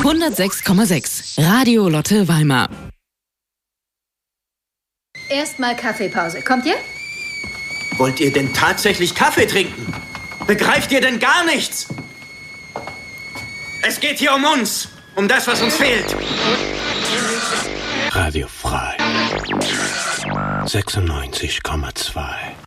106,6. Radio Lotte Weimar. Erstmal Kaffeepause. Kommt ihr? Wollt ihr denn tatsächlich Kaffee trinken? Begreift ihr denn gar nichts? Es geht hier um uns. Um das, was uns fehlt. Radio frei. 96,2.